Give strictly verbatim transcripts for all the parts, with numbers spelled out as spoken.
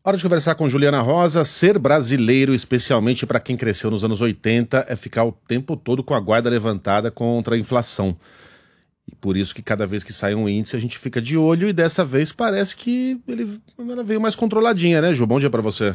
Hora de conversar com Juliana Rosa. Ser brasileiro, especialmente para quem cresceu nos anos oitenta, é ficar o tempo todo com a guarda levantada contra a inflação. E por isso que cada vez que sai um índice a gente fica de olho, e dessa vez parece que ele, ela veio mais controladinha, né, Ju? Bom dia para você.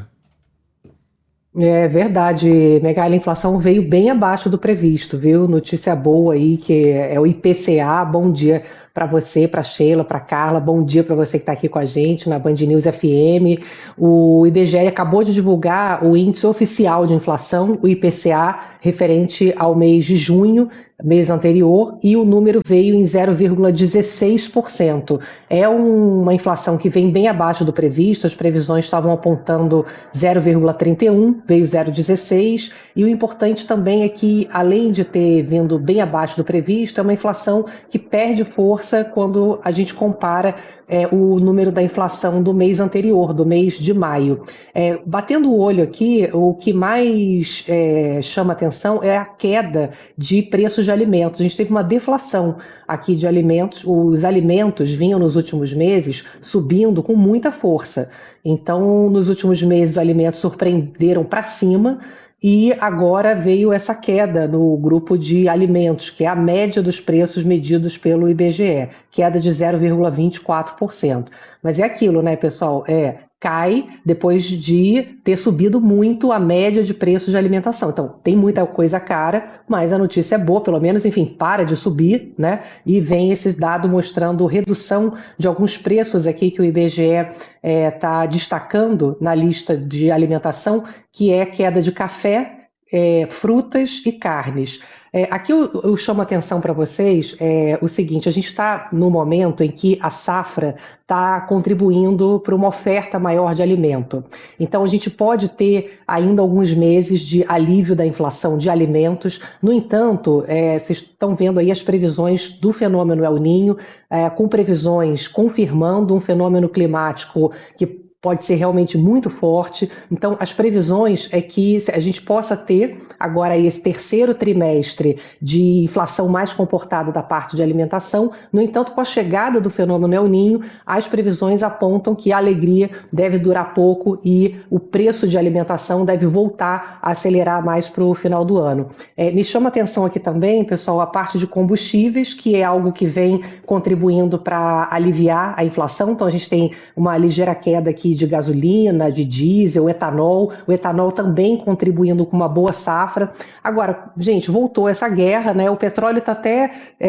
É verdade, Megali, a inflação veio bem abaixo do previsto, viu? Notícia boa aí, que é o I P C A. Bom dia para você, para Sheila, para Carla. Bom dia para você que está aqui com a gente na Band News F M. O I B G E acabou de divulgar o índice oficial de inflação, o I P C A, referente ao mês de junho, mês anterior, e o número veio em zero vírgula dezesseis por cento. É um, uma inflação que vem bem abaixo do previsto, as previsões estavam apontando zero vírgula trinta e um, veio zero vírgula dezesseis, e o importante também é que, além de ter vindo bem abaixo do previsto, é uma inflação que perde força quando a gente compara é, o número da inflação do mês anterior, do mês de maio. É, batendo o olho aqui, o que mais é, chama atenção é a queda de preços de alimentos. A gente teve uma deflação aqui de alimentos, os alimentos vinham nos últimos meses subindo com muita força. Então, nos últimos meses, os alimentos surpreenderam para cima, e agora veio essa queda no grupo de alimentos, que é a média dos preços medidos pelo I B G E, queda de zero vírgula vinte e quatro por cento. Mas é aquilo, né, pessoal? É, cai depois de ter subido muito a média de preços de alimentação. Então, tem muita coisa cara, mas a notícia é boa, pelo menos, enfim, para de subir, né? E vem esse dado mostrando redução de alguns preços aqui que o I B G E está é, destacando na lista de alimentação, que é queda de café, é, frutas e carnes. É, aqui eu, eu chamo a atenção para vocês é, o seguinte: a gente está no momento em que a safra está contribuindo para uma oferta maior de alimento. Então a gente pode ter ainda alguns meses de alívio da inflação de alimentos. No entanto, é, vocês estão vendo aí as previsões do fenômeno El Niño, é, com previsões confirmando um fenômeno climático que pode ser realmente muito forte. Então, as previsões é que a gente possa ter agora esse terceiro trimestre de inflação mais comportada da parte de alimentação. No entanto, com a chegada do fenômeno El Niño, as previsões apontam que a alegria deve durar pouco e o preço de alimentação deve voltar a acelerar mais para o final do ano. É, me chama a atenção aqui também, pessoal, a parte de combustíveis, que é algo que vem contribuindo para aliviar a inflação. Então, a gente tem uma ligeira queda aqui de gasolina, de diesel, etanol, o etanol também contribuindo com uma boa safra. Agora, gente, voltou essa guerra, né? O petróleo está até,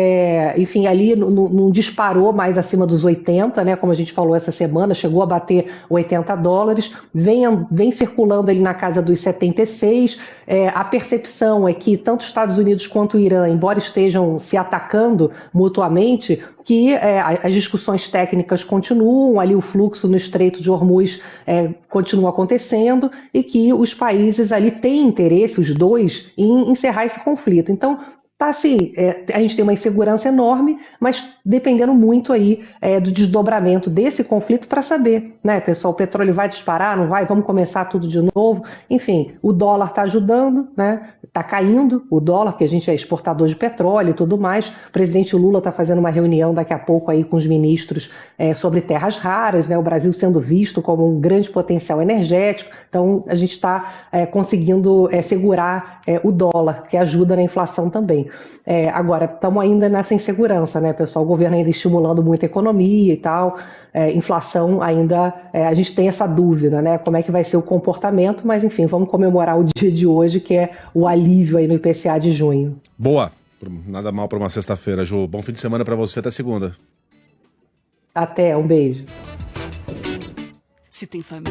é, enfim, ali não disparou mais acima dos oitenta, né? Como a gente falou essa semana, chegou a bater oitenta dólares, vem, vem circulando ali na casa dos setenta e seis. É, a percepção é que tanto os Estados Unidos quanto o Irã, embora estejam se atacando mutuamente, que é, as discussões técnicas continuam, ali o fluxo no Estreito de Hormuz é, continua acontecendo, e que os países ali têm interesse, os dois, em encerrar esse conflito. Então, tá assim, é, a gente tem uma insegurança enorme, mas dependendo muito aí é, do desdobramento desse conflito para saber, né, pessoal, o petróleo vai disparar, não vai, vamos começar tudo de novo. Enfim, o dólar está ajudando, né, está caindo o dólar, que a gente é exportador de petróleo e tudo mais. O presidente Lula está fazendo uma reunião daqui a pouco aí com os ministros é, sobre terras raras, né, o Brasil sendo visto como um grande potencial energético. Então, a gente está é, conseguindo é, segurar é, o dólar, que ajuda na inflação também. É, agora, estamos ainda nessa insegurança, né, pessoal? O governo ainda estimulando muito a economia e tal, é, inflação ainda, é, a gente tem essa dúvida, né? Como é que vai ser o comportamento, mas enfim, vamos comemorar o dia de hoje, que é o alívio aí no I P C A de junho. Boa! Nada mal para uma sexta-feira, Ju. Bom fim de semana para você, até segunda. Até, um beijo. Se tem família...